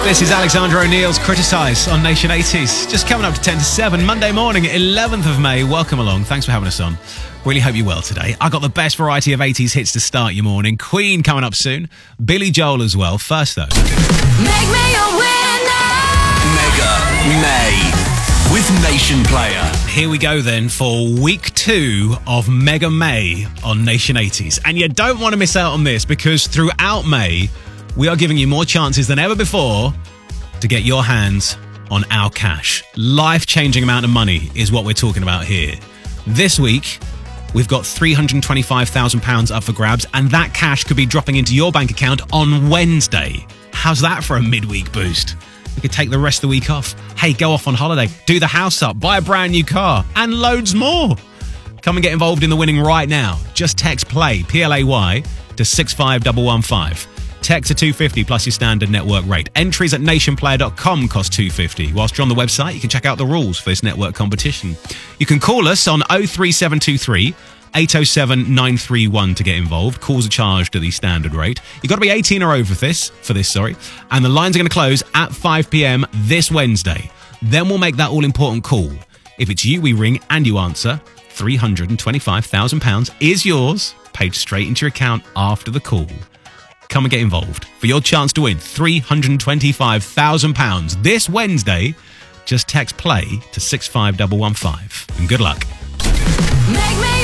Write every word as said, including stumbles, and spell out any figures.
This is Alexander O'Neill's Criticise on Nation eighties. Just coming up to ten to seven, Monday morning, eleventh of May. Welcome along. Thanks for having us on. Really hope you're well today. I got the best variety of eighties hits to start your morning. Queen coming up soon. Billy Joel as well. First, though. Make me a winner! Mega May with Nation Player. Here we go then for week two of Mega May on Nation eighties. And you don't want to miss out on this because throughout May, we are giving you more chances than ever before to get your hands on our cash. Life-changing amount of money is what we're talking about here. This week, we've got three hundred twenty-five thousand pounds up for grabs, and that cash could be dropping into your bank account on Wednesday. How's that for a midweek boost? You could take the rest of the week off. Hey, go off on holiday, do the house up, buy a brand new car, and loads more. Come and get involved in the winning right now. Just text PLAY, P L A Y, to six five one one five. Text to two fifty plus your standard network rate. Entries at nation player dot com cost two fifty. Whilst you're on the website, you can check out the rules for this network competition. You can call us on oh three seven two three, eight oh seven, nine three one to get involved. Calls are charged at the standard rate. You've got to be eighteen or over for this, for this, sorry. And the lines are going to close at five p.m. this Wednesday. Then we'll make that all-important call. If it's you we ring and you answer, three hundred twenty-five thousand pounds is yours, paid straight into your account after the call. Come and get involved for your chance to win three hundred twenty-five thousand pounds this Wednesday. Just text PLAY to six five one one five. And good luck. Make me